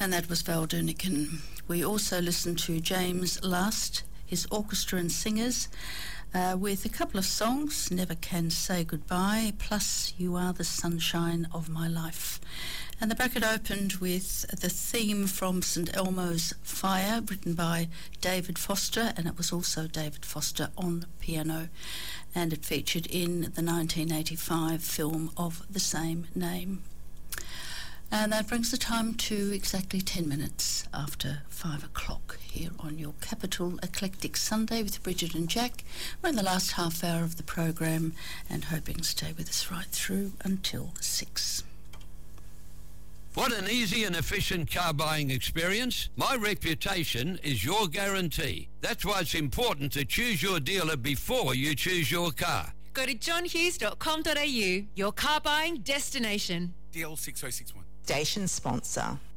And that was Val Dunican. We also listened to James Last, his orchestra and singers, with a couple of songs, Never Can Say Goodbye, plus You Are the Sunshine of My Life. And the bracket opened with the theme from St Elmo's Fire, written by David Foster, and it was also David Foster on piano, and it featured in the 1985 film of the same name. And that brings the time to exactly 10 minutes after 5 o'clock here on your Capital Eclectic Sunday with Bridget and Jack. We're in the last half hour of the program and hoping to stay with us right through until 6. What an easy and efficient car buying experience. My reputation is your guarantee. That's why it's important to choose your dealer before you choose your car. Go to johnhughes.com.au, your car buying destination. DL6061. Station sponsor.